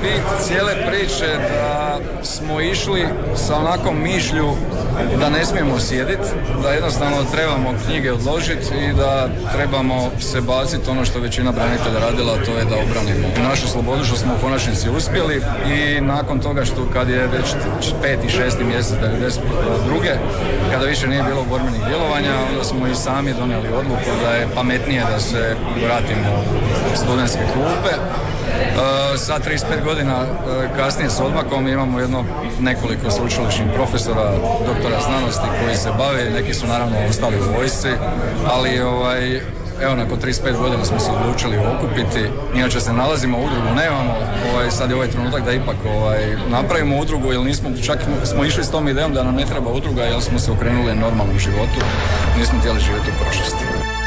bit cijele priče da smo išli sa onakvom mišlju da ne smijemo sjediti, da jednostavno trebamo knjige odložiti i da trebamo se baciti ono što većina branitelja radila, to je da obranimo našu slobodu, što smo u konačnici uspjeli. I nakon toga što kad je već 5. i 6. mjesec 1992. kada više nije bilo borbenih djelovanja, onda smo i sami donijeli odluku da je pametnije da se vratimo u studentske klupe. Sa 35 godina kasnije s odmakom imamo nekoliko sveučilišnih profesora, doktora znanosti koji se bave, neki su naravno ostali u vojsci, ali evo nakon 35 godina smo se odlučili okupiti. Inače se nalazimo u udrugu, nemamo, sad je ovaj trenutak da ipak napravimo udrugu, jer čak smo išli s tom idejom da nam ne treba udruga, jer smo se okrenuli normalnom životu, nismo htjeli živjeti u prošlosti.